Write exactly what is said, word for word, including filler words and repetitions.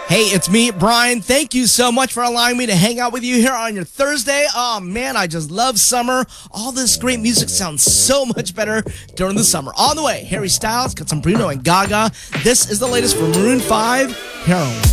Hey, it's me, Brian. Thank you so much for allowing me to hang out with you here on your Thursday. Oh, man, I just love summer. All this great music sounds so much better during the summer. On the way, Harry Styles, got some Bruno and Gaga. This is the latest from Maroon five, Heroin.